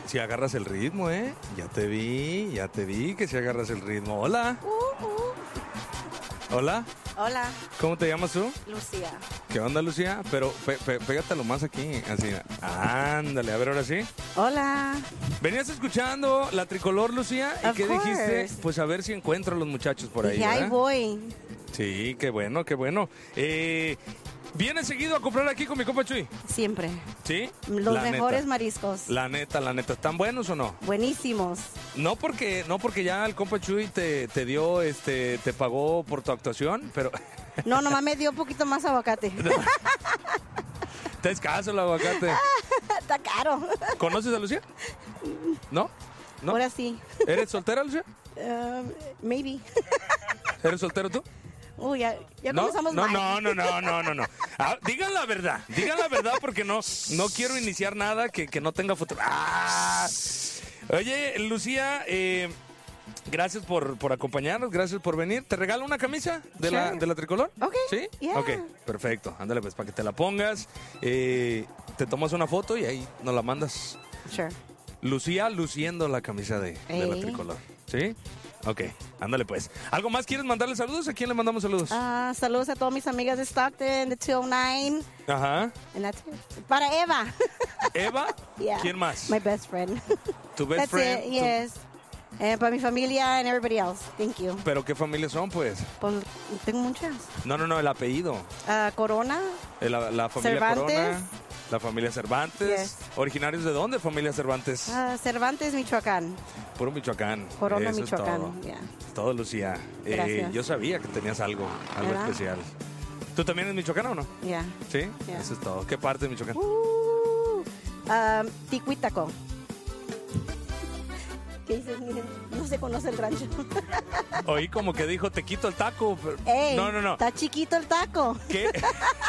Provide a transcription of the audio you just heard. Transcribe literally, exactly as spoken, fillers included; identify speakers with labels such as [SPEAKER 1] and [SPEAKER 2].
[SPEAKER 1] si, si agarras el ritmo, ¿eh? Ya te vi, ya te vi que si agarras el ritmo. Hola.
[SPEAKER 2] Uh, uh.
[SPEAKER 1] Hola.
[SPEAKER 2] Hola.
[SPEAKER 1] ¿Cómo te llamas tú?
[SPEAKER 2] Lucía.
[SPEAKER 1] ¿Qué onda, Lucía? Pero pe, pe, pégatelo más aquí, así. Ándale, a ver, ahora sí.
[SPEAKER 2] Hola.
[SPEAKER 1] Venías escuchando La Tricolor, Lucía, ¿y
[SPEAKER 2] Of
[SPEAKER 1] qué
[SPEAKER 2] course.
[SPEAKER 1] dijiste? Pues a ver si encuentro a los muchachos por ahí,
[SPEAKER 2] Y ahí
[SPEAKER 1] ¿verdad?
[SPEAKER 2] voy.
[SPEAKER 1] Sí, qué bueno, qué bueno. Eh, ¿Vienes seguido a comprar aquí con mi compa Chuy?
[SPEAKER 2] Siempre.
[SPEAKER 1] ¿Sí?
[SPEAKER 2] Los
[SPEAKER 1] La
[SPEAKER 2] mejores
[SPEAKER 1] neta.
[SPEAKER 2] mariscos.
[SPEAKER 1] La neta, la neta. ¿Están buenos o no?
[SPEAKER 2] Buenísimos.
[SPEAKER 1] No porque, no porque ya el compa Chuy te, te dio, este, te pagó por tu actuación, pero...
[SPEAKER 2] No, nomás me dio un poquito más aguacate.
[SPEAKER 1] Te es caso el aguacate.
[SPEAKER 2] Está caro.
[SPEAKER 1] ¿Conoces a Lucía? ¿No? ¿No?
[SPEAKER 2] Ahora sí.
[SPEAKER 1] ¿Eres soltera, Lucía?
[SPEAKER 2] Uh, maybe.
[SPEAKER 1] ¿Eres soltero tú?
[SPEAKER 2] Uy, ya, ya
[SPEAKER 1] ¿No?
[SPEAKER 2] comenzamos
[SPEAKER 1] no,
[SPEAKER 2] mal.
[SPEAKER 1] no, no, no, no, no, no. Ah, digan la verdad, digan la verdad porque no, no quiero iniciar nada que, que no tenga futuro. Ah. Oye, Lucía, eh, gracias por, por acompañarnos, gracias por venir. ¿Te regalo una camisa de,
[SPEAKER 2] Sure.
[SPEAKER 1] la, de la tricolor?
[SPEAKER 2] Ok,
[SPEAKER 1] ¿Sí?
[SPEAKER 2] yeah.
[SPEAKER 1] Ok, perfecto. Ándale, pues, para que te la pongas. Eh, te tomas una foto y ahí nos la mandas.
[SPEAKER 2] Sure.
[SPEAKER 1] Lucía luciendo la camisa de, de la
[SPEAKER 2] Ey.
[SPEAKER 1] tricolor. ¿Sí? Ok, ándale pues. ¿Algo más quieres mandarle saludos? ¿A quién le mandamos saludos?
[SPEAKER 2] Ah, saludos a todas mis amigas de Stockton, de two oh nine.
[SPEAKER 1] Ajá.
[SPEAKER 2] And that's it. Para Eva.
[SPEAKER 1] Eva.
[SPEAKER 2] Yeah.
[SPEAKER 1] ¿Quién más?
[SPEAKER 2] My best friend.
[SPEAKER 1] Tu best
[SPEAKER 2] That's
[SPEAKER 1] friend.
[SPEAKER 2] it,
[SPEAKER 1] tu-
[SPEAKER 2] yes. And para mi familia and everybody else. Thank you.
[SPEAKER 1] ¿Pero qué familia son, pues?
[SPEAKER 2] Pues, tengo muchas.
[SPEAKER 1] No, no, no, el apellido.
[SPEAKER 2] Ah, Corona.
[SPEAKER 1] Eh, La, la familia
[SPEAKER 2] Cervantes.
[SPEAKER 1] Corona. La familia Cervantes.
[SPEAKER 2] Yes.
[SPEAKER 1] ¿Originarios de dónde, familia Cervantes?
[SPEAKER 2] Ah, Cervantes, Michoacán.
[SPEAKER 1] Puro Michoacán.
[SPEAKER 2] Corona,
[SPEAKER 1] Eso
[SPEAKER 2] Michoacán.
[SPEAKER 1] Es todo.
[SPEAKER 2] Yeah.
[SPEAKER 1] Todo, Lucía. Eh,
[SPEAKER 2] Gracias.
[SPEAKER 1] yo sabía que tenías algo, algo
[SPEAKER 2] ¿Verdad?
[SPEAKER 1] especial. ¿Tú también eres michoacana o no?
[SPEAKER 2] Yeah.
[SPEAKER 1] ¿Sí?
[SPEAKER 2] Yeah.
[SPEAKER 1] Eso es todo. ¿Qué parte de Michoacán?
[SPEAKER 2] Uh, um, Ticuitaco. ¿Qué dices? Miren, no se conoce el rancho.
[SPEAKER 1] Oí como que dijo, te quito el taco. pero-
[SPEAKER 2] Ey,
[SPEAKER 1] no, no, no.
[SPEAKER 2] está chiquito el taco.
[SPEAKER 1] ¿Qué?